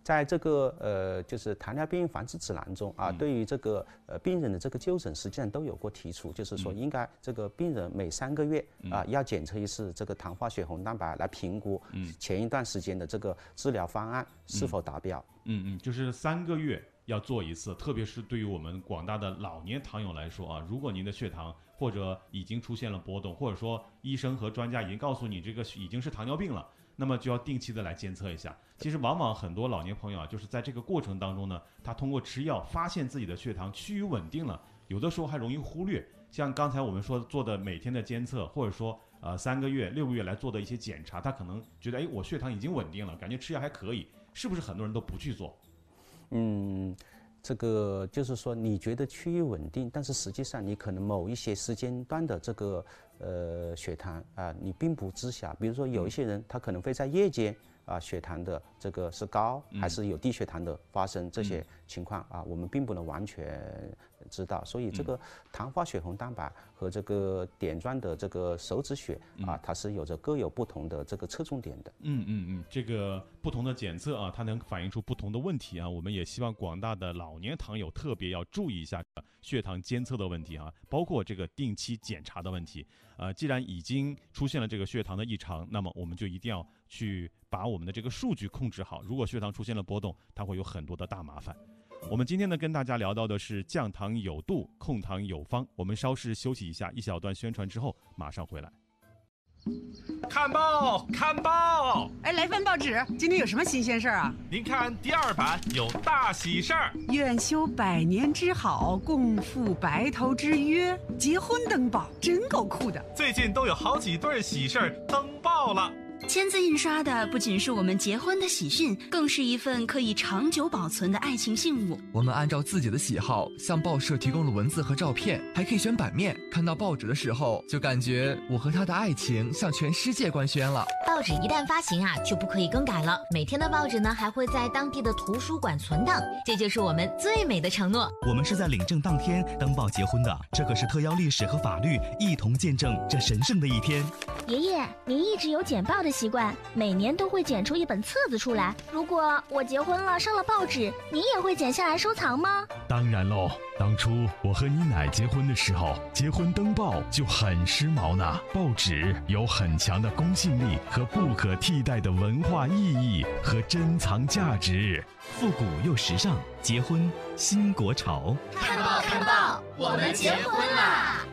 在这个就是糖尿病防治指南中啊，对于这个病人的这个就诊，实际上都有过提出，就是说应该这个病人每3个月啊要检测一次这个糖化血红蛋白，来评估前一段时间的这个治疗方案是否达标。 就是3个月要做一次，特别是对于我们广大的老年糖友来说啊，如果您的血糖或者已经出现了波动，或者说医生和专家已经告诉你这个已经是糖尿病了，那么就要定期的来监测一下。其实往往很多老年朋友啊，就是在这个过程当中呢，他通过吃药发现自己的血糖趋于稳定了，有的时候还容易忽略。像刚才我们说做的每天的监测，或者说3个月、6个月来做的一些检查，他可能觉得我血糖已经稳定了，感觉吃药还可以，是不是很多人都不去做？ 这个就是说你觉得趋于稳定，但是实际上你可能某一些时间段的这个血糖啊，你并不知晓。比如说有一些人他可能会在夜间啊血糖的这个是高还是有低血糖的发生，这些情况啊我们并不能完全知道。所以这个糖化血红蛋白和这个点状的这个手指血啊，它是各有不同的这个侧重点的。 这个不同的检测啊，它能反映出不同的问题啊。我们也希望广大的老年糖友特别要注意一下血糖监测的问题啊，包括这个定期检查的问题。既然已经出现了这个血糖的异常，那么我们就一定要去把我们的这个数据控制好。如果血糖出现了波动，它会有很多的大麻烦。我们今天呢跟大家聊到的是降糖有度，控糖有方。我们稍事休息一下，一小段宣传之后马上回来。 看报，看报！ 哎，来份报纸，今天有什么新鲜事儿啊？ 您看第2版有大喜事儿， 愿修百年之好，共赴白头之约，结婚登报，真够酷的。 最近都有好几对喜事儿登报了。 签字印刷的不仅是我们结婚的喜讯，更是一份可以长久保存的爱情信物。 我们按照自己的喜好向报社提供了文字和照片，还可以选版面。看到报纸的时候，就感觉我和他的爱情向全世界官宣了。 报纸一旦发行啊，就不可以更改了。每天的报纸呢，还会在当地的图书馆存档，这就是我们最美的承诺。 我们是在领证当天登报结婚的，这可是特邀历史和法律一同见证这神圣的一天。 爷爷，您一直有剪报的习惯，每年都会剪出一本册子出来。如果我结婚了上了报纸，您也会剪下来收藏吗？ 当然喽，当初我和你奶结婚的时候，结婚登报就很时髦呢。报纸有很强的公信力和不可替代的文化意义和珍藏价值， 复古又时尚，结婚新国潮。 看报看报，我们结婚啦！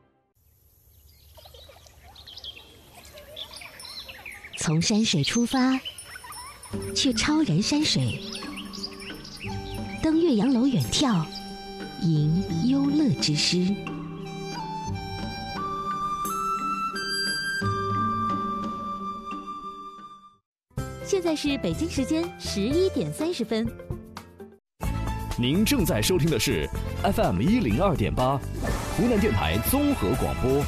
从山水出发，去超然山水，登岳阳楼远眺，吟幽乐之诗。现在是北京时间11点30分。 您正在收听的是 FM102.8，湖南电台综合广播。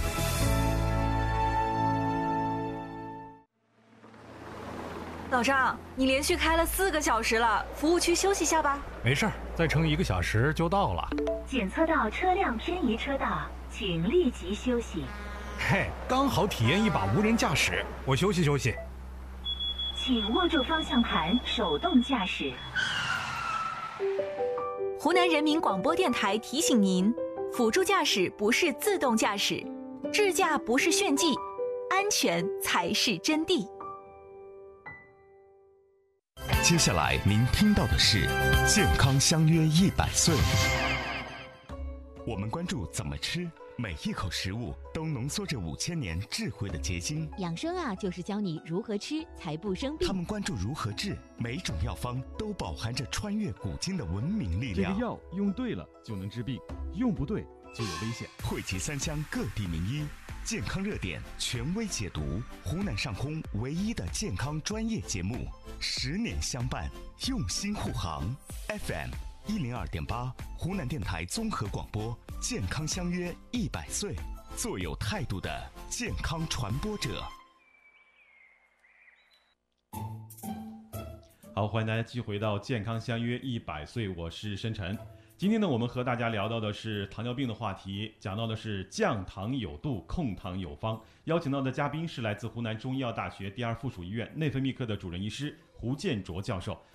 老张，你连续开了4个小时了，服务区休息下吧。 没事儿，再撑1个小时就到了。 检测到车辆偏移车道，请立即休息。 嘿，刚好体验一把无人驾驶，我休息休息。 请握住方向盘，手动驾驶。 湖南人民广播电台提醒您：辅助驾驶不是自动驾驶，智驾不是炫技，安全才是真谛。 接下来您听到的是健康相约100岁。我们关注怎么吃，每一口食物都浓缩着5000年智慧的结晶。 养生啊，就是教你如何吃才不生病。 他们关注如何治，每种药方都饱含着穿越古今的文明力量。 这个药用对了就能治病，用不对就有危险。 汇集3湘各地名医，健康热点权威解读，湖南上空唯一的健康专业节目，10年相伴，用心护航。FM102.8，湖南电台综合广播，健康相约100岁，做有态度的健康传播者。 好，欢迎大家继续回到健康相约100岁，我是申晨。今天呢，我们和大家聊到的是糖尿病的话题，讲到的是降糖有度，控糖有方。邀请到的嘉宾是来自湖南中医药大学第2附属医院内分泌科的主任医师胡建卓教授。